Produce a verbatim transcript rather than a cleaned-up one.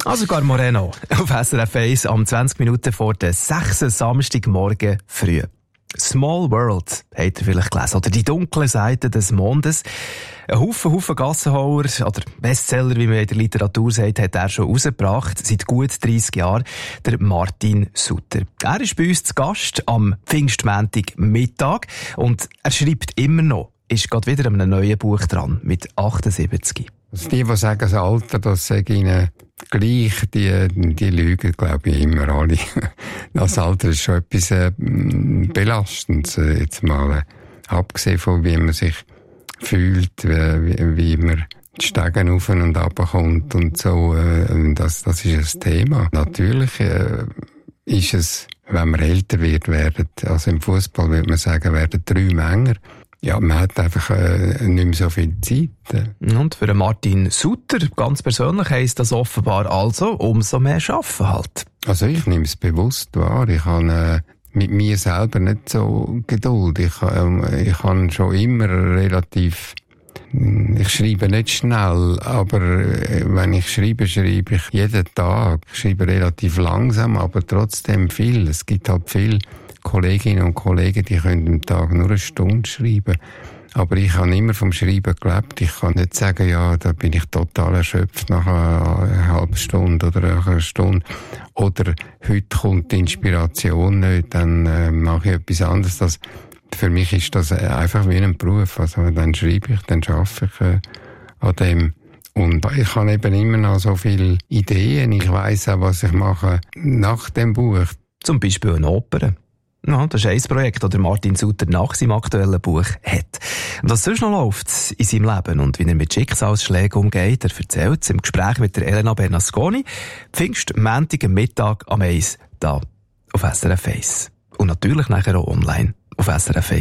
Also gar Moreno auf S R F eins am zwanzig Minuten vor der sechs Samstagmorgen früh. Small World, habt ihr vielleicht gelesen, oder die dunkle Seite des Mondes. Ein Haufen, Haufen Gassenhauer, oder Bestseller, wie man in der Literatur sagt, hat er schon rausgebracht, seit gut dreissig Jahren, der Martin Sutter. Er ist bei uns zu Gast am Pfingstmontag-Mittag und er schreibt immer noch, ist gerade wieder an einem neuen Buch dran, mit achtundsiebzig. Also die, die sagen, das Alter, das sage ihnen gleich, die, die lügen, glaube ich, immer alle. Das Alter ist schon etwas äh, Belastendes, äh, jetzt mal, äh, abgesehen von wie man sich fühlt, wie, wie man die Stege auf und runter kommt und so, äh, das, das ist ein Thema. Natürlich äh, ist es, wenn man älter wird, werden, also im Fußball würde man sagen, werden drei Männer. Ja, man hat einfach äh, nicht mehr so viel Zeit. Und für Martin Sutter, ganz persönlich, heisst das offenbar also, umso mehr arbeiten halt. Also ich nehme es bewusst wahr. Ich habe äh, mit mir selber nicht so Geduld. Ich, äh, ich habe schon immer relativ... Ich schreibe nicht schnell, aber äh, wenn ich schreibe, schreibe ich jeden Tag. Ich schreibe relativ langsam, aber trotzdem viel. Es gibt halt viel Kolleginnen und Kollegen, die können am Tag nur eine Stunde schreiben. Aber ich habe immer vom Schreiben gelebt. Ich kann nicht sagen, ja, da bin ich total erschöpft nach einer halben Stunde oder nach einer Stunde. Oder heute kommt die Inspiration nicht, dann äh, mache ich etwas anderes. Das, für mich ist das einfach wie ein Beruf. Also dann schreibe ich, dann arbeite ich äh, an dem. Und ich habe eben immer noch so viele Ideen. Ich weiss auch, was ich mache nach dem Buch. Zum Beispiel eine Oper. Ja, das ist ein Projekt, das Martin Sutter nach seinem aktuellen Buch hat. Und was sonst noch läuft in seinem Leben und wie er mit Schicksalsschlägen umgeht, er erzählt es im Gespräch mit der Elena Bernasconi. Pfingstmontag am Mittag am eins, da auf S R F eins. Und natürlich nachher auch online auf S R F eins.